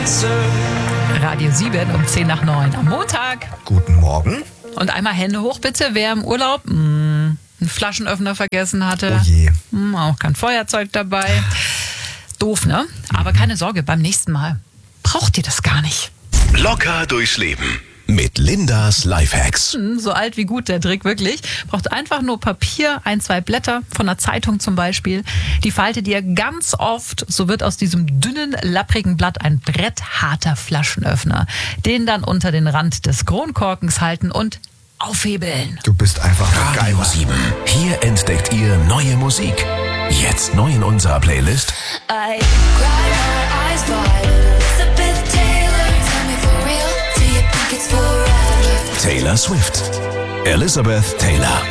Radio 7 um 10 nach 9 am Montag. Guten Morgen. Und einmal Hände hoch bitte, wer im Urlaub einen Flaschenöffner vergessen hatte. Oh je. Auch kein Feuerzeug dabei. Doof, ne? Aber keine Sorge, beim nächsten Mal braucht ihr das gar nicht. Locker durchs Leben mit Lindas Lifehacks. So alt wie gut der Trick, wirklich. Braucht einfach nur Papier, 1, 2 Blätter von einer Zeitung zum Beispiel. Die faltet ihr ganz oft, so wird aus diesem dünnen, lapprigen Blatt ein brettharter Flaschenöffner. Den dann unter den Rand des Kronkorkens halten und aufhebeln. Du bist einfach geil. Radio 7. Hier entdeckt ihr neue Musik. Jetzt neu in unserer Playlist. I cry my eyes wide. Elizabeth Taylor, tell me for real. Do you think it's forever? Taylor Swift. Elizabeth Taylor.